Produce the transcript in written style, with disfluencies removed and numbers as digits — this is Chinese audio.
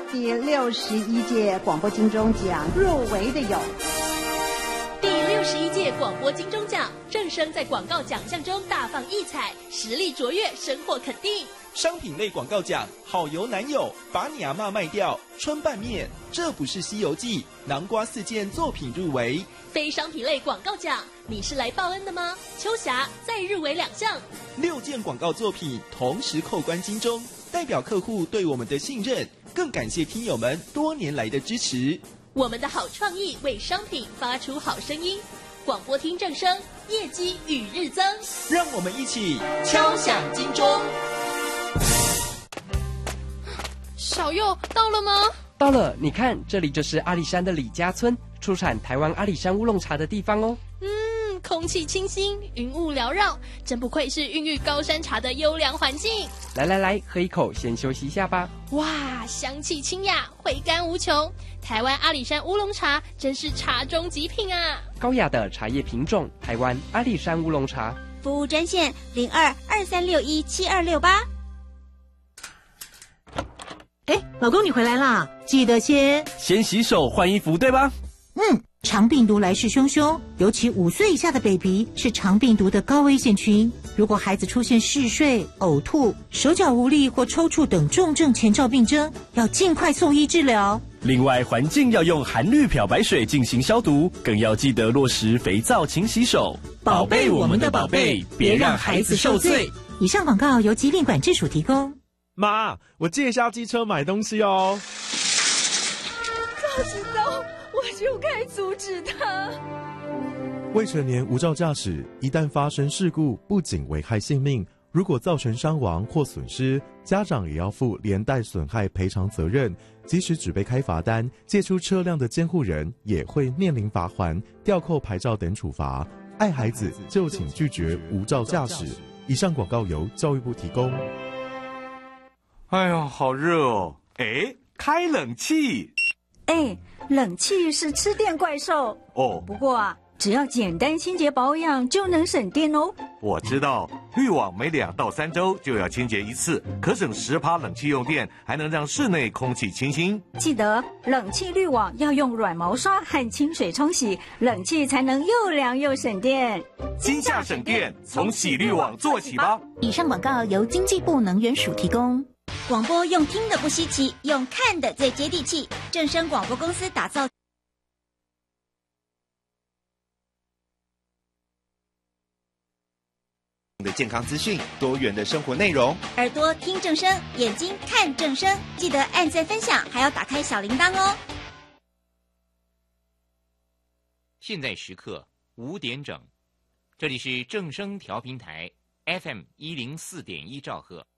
第61届广播金钟奖入围的有第61届广播金钟奖，正声在广告奖项中大放异彩，实力卓越，深获肯定。 商品类广告奖，好油男友，把你阿嬷卖掉，春拌面，这不是西游记，南瓜4件作品入围。 非商品类广告奖，你是来报恩的吗？秋霞再入围2项 ，6件广告作品同时扣关金钟，代表客户对我们的信任，更感谢听友们多年来的支持。 我们的好创意为商品发出好声音，广播听正声，业绩与日增。 让我们一起敲响金钟。 小佑到了吗？ 到了，你看，这里就是阿里山的李家村，出产台湾阿里山乌龙茶的地方哦。 空气清新，云雾缭绕，真不愧是孕育高山茶的优良环境。 来，喝一口，先休息一下吧。 哇，香气清雅，回甘无穷。台湾阿里山乌龙茶真是茶中极品啊！ 高雅的茶叶品种，台湾阿里山乌龙茶。 服务专线02-2361-7268。 老公你回来啦，记得先洗手换衣服，对吧？ 肠病毒来势汹汹，尤其5岁以下的 baby 是肠病毒的高危险群。如果孩子出现嗜睡、呕吐、手脚无力或抽搐等重症前兆病征，要尽快送医治疗。 另外，环境要用含氯漂白水进行消毒，更要记得落实肥皂勤洗手， 宝贝我们的宝贝，别让孩子受罪。以上广告由疾病管制署提供。 妈，我借一下机车买东西哦。 早知道我就该阻止他。 未成年无照驾驶，一旦发生事故，不仅危害性命，如果造成伤亡或损失，家长也要负连带损害赔偿责任。即使只被开罚单，借出车辆的监护人也会面临罚锾、吊扣牌照等处罚。爱孩子就请拒绝无照驾驶。以上广告由教育部提供。 哎呦，好热哦！开冷气。 冷气是吃电怪兽哦。 不过只要简单清洁保养就能省电哦。 我知道，滤网每2到3周就要清洁1次，可省10%冷气用电，还能让室内空气清新。 记得冷气滤网要用软毛刷和清水冲洗，冷气才能又凉又省电。 今夏省电，从洗滤网做起吧。 以上广告由经济部能源署提供。广播用听的不稀奇，用看的最接地气。正声广播公司打造的健康资讯，多元的生活内容， 耳朵听正声，眼睛看正声，记得按赞分享，还要打开小铃铛哦。 现在时刻5点整，这里是正声调频台 FM104.1兆赫。